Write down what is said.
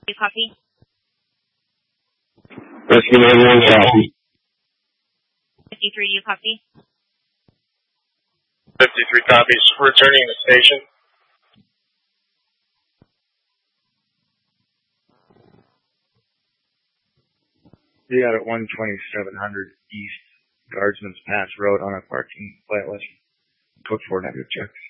You copy? Rescue 911, copy. 53, you copy? 53 copies. Returning to station. You got it 12700 East Guardsman's Pass Road on a parking violation. Code 4 negative checks.